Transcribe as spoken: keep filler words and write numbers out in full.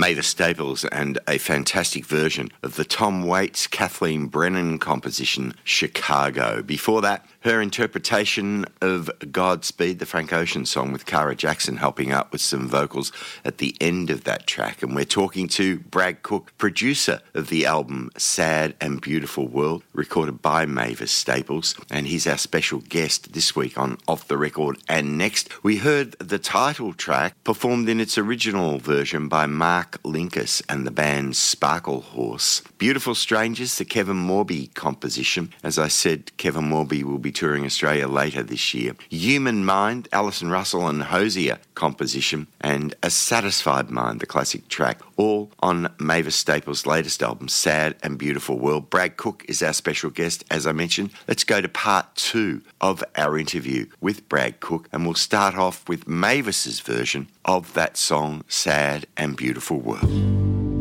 Mavis Staples and a fantastic version of the Tom Waits, Kathleen Brennan composition, Chicago. Before that, her interpretation of Godspeed, the Frank Ocean song, with Cara Jackson helping out with some vocals at the end of that track. And we're talking to Brad Cook, producer of the album Sad and Beautiful World, recorded by Mavis Staples. And he's our special guest this week on Off the Record. And next, we heard the title track performed in its original version by Mark Linkous and the band Sparkle Horse. Beautiful Strangers, the Kevin Morby composition. As I said, Kevin Morby will be touring Australia later this year. Human Mind, Alison Russell and Hosier composition, and A Satisfied Mind, the classic track, all on Mavis Staples' latest album, Sad and Beautiful World. Brad Cook is our special guest, as I mentioned. Let's go to part two of our interview with Brad Cook, and we'll start off with Mavis's version of that song, Sad and Beautiful World.